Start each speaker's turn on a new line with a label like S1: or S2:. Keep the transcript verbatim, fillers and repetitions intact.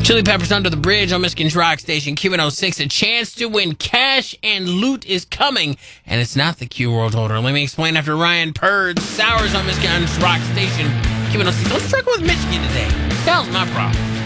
S1: Chili Peppers Under the Bridge on Michigan's Rock Station, Q one oh six. A chance to win cash and loot is coming, and it's not the Q World Holder. Let me explain after Ryan Purd. Sours on Michigan's Rock Station, Q one oh six. Don't struggle with Michigan today. That was my problem.